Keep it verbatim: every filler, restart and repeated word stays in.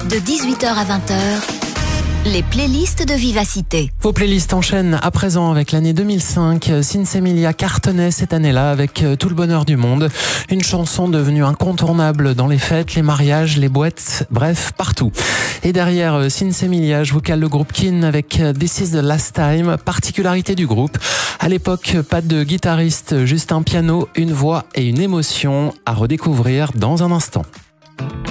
De dix-huit heures à vingt heures, les playlists de Vivacité. Vos playlists enchaînent à présent avec l'année deux mille cinq. Sinsemilia cartonnait cette année-là avec Tout le bonheur du monde. Une chanson devenue incontournable dans les fêtes, les mariages, les boîtes, bref, partout. Et derrière Sinsemilia, je vous cale le groupe Keane avec This is the last time. Particularité du groupe, à l'époque, pas de guitariste, juste un piano, une voix et une émotion à redécouvrir dans un instant.